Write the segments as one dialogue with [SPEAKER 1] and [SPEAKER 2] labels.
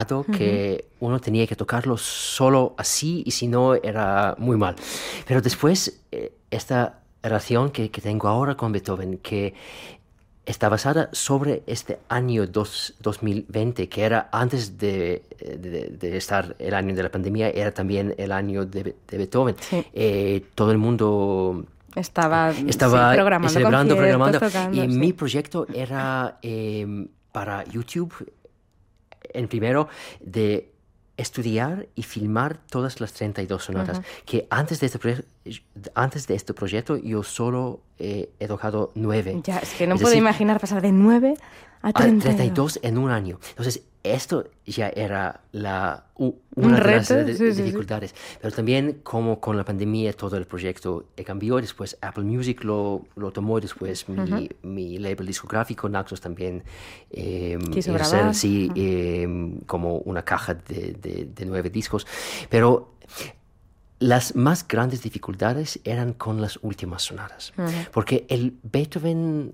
[SPEAKER 1] complicado que uno tenía que tocarlo solo así y si no era muy mal. Pero después esta relación que tengo ahora con Beethoven, que está basada sobre este año 2020, que era antes de estar el año de la pandemia, era también el año de Beethoven.
[SPEAKER 2] Sí.
[SPEAKER 1] Todo el mundo
[SPEAKER 2] Estaba programando
[SPEAKER 1] celebrando, programando.
[SPEAKER 2] tocando,
[SPEAKER 1] Y mi proyecto era para YouTube, en primero, de estudiar y filmar todas las 32 sonatas, que antes de este proyecto yo solo he tocado 9.
[SPEAKER 2] Ya, es que no puedo imaginar pasar de 9 a
[SPEAKER 1] 32 en un año. Entonces, esto ya era una de las dificultades. Sí. Pero también, como con la pandemia, todo el proyecto cambió. Después Apple Music lo tomó. Después mi label discográfico, Naxos, también
[SPEAKER 2] quiso grabar.
[SPEAKER 1] Sí, como una caja de 9 discos. Pero las más grandes dificultades eran con las últimas sonatas. Porque el Beethoven,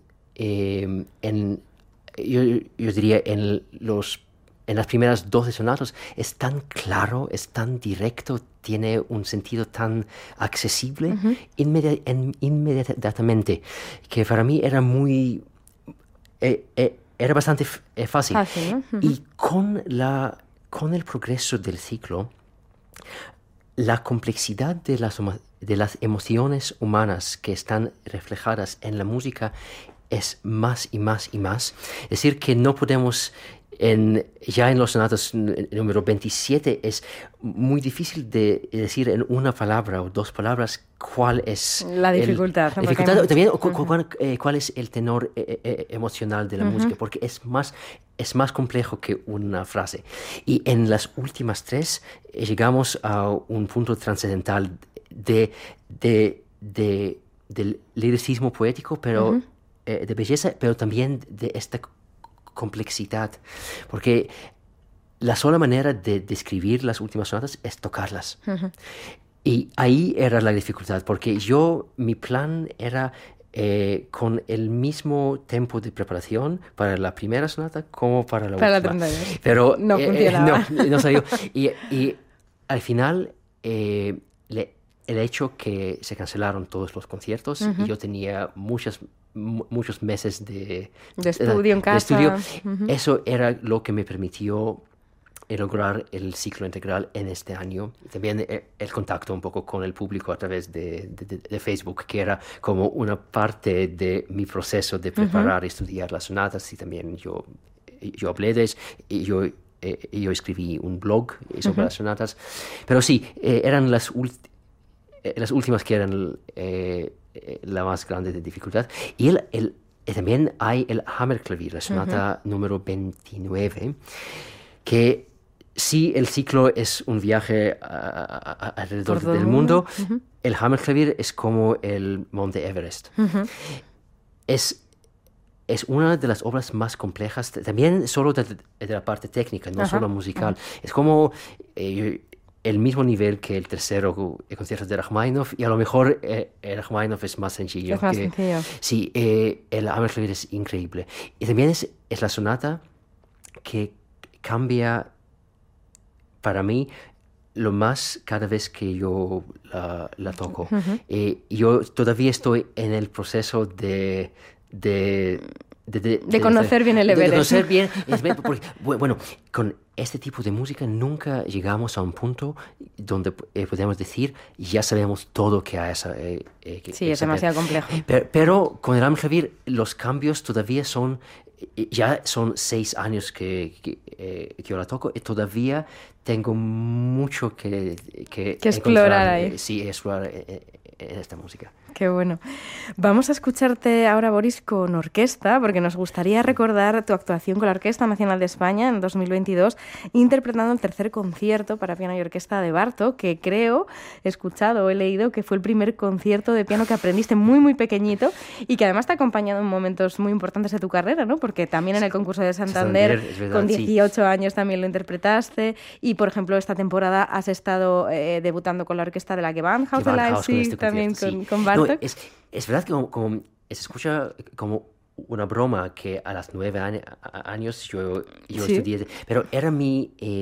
[SPEAKER 1] yo diría, en las primeras 12 sonatas es tan claro, es tan directo, tiene un sentido tan accesible inmediatamente, que para mí era era bastante fácil. Y con el progreso del ciclo, la complejidad de las emociones humanas que están reflejadas en la música es más y más y más. Es decir, que no podemos, ya en los sonatas número 27, es muy difícil de decir en una palabra o dos palabras cuál es
[SPEAKER 2] la dificultad.
[SPEAKER 1] También cuál es el tenor emocional de la música, porque es más complejo que una frase. Y en las últimas 3 llegamos a un punto trascendental del liricismo poético, pero de belleza, pero también de esta complejidad, porque la sola manera de describir las últimas sonatas es tocarlas. Y ahí era la dificultad, porque mi plan era con el mismo tiempo de preparación para la primera sonata como para la última.
[SPEAKER 2] 32.
[SPEAKER 1] Pero
[SPEAKER 2] no funcionaba.
[SPEAKER 1] No salió. Y al final, el hecho que se cancelaron todos los conciertos y yo tenía muchos meses de
[SPEAKER 2] estudio en casa.
[SPEAKER 1] Eso era lo que me permitió lograr el ciclo integral en este año. También el contacto un poco con el público a través de Facebook, que era como una parte de mi proceso de preparar y estudiar las sonatas, y también yo hablé de eso, y yo escribí un blog sobre las sonatas. Pero sí, eran las últimas que eran la más grande de dificultad. Y también hay el Hammerklavier, la sonata número 29, que sí, el ciclo es un viaje alrededor del mundo. El Hammerklavier es como el Monte Everest. Es una de las obras más complejas, también solo de la parte técnica, no solo musical. Es como el mismo nivel que el tercero concierto de Rachmaninoff, y a lo mejor el Rachmaninoff es más sencillo.
[SPEAKER 2] Sencillo.
[SPEAKER 1] Sí, el Hammerklavier es increíble. Y también es la sonata que cambia para mí lo más cada vez que yo la toco. Yo todavía estoy en el proceso de
[SPEAKER 2] conocer bien el Everest.
[SPEAKER 1] De conocer bien, porque, bueno, con este tipo de música nunca llegamos a un punto donde podemos decir ya sabemos todo que hay.
[SPEAKER 2] Sí, es demasiado complejo.
[SPEAKER 1] Pero con el Hammerklavier los cambios todavía ya son 6 años que yo la toco, y todavía tengo mucho que
[SPEAKER 2] explorar ahí.
[SPEAKER 1] Sí, explorar en esta música.
[SPEAKER 2] Qué bueno. Vamos a escucharte ahora, Boris, con orquesta, porque nos gustaría recordar tu actuación con la Orquesta Nacional de España en 2022, interpretando el tercer concierto para piano y orquesta de Bartók, que creo, he escuchado, he leído, que fue el primer concierto de piano que aprendiste muy, muy pequeñito y que además te ha acompañado en momentos muy importantes de tu carrera, ¿no? Porque también en el concurso de Santander verdad, con 18 años también lo interpretaste, y, por ejemplo, esta temporada has estado debutando con la orquesta de la Gewandhaus de Leipzig, también con Bartók.
[SPEAKER 1] No, es verdad que como se escucha como una broma que a los 9 años yo estudié, pero era mi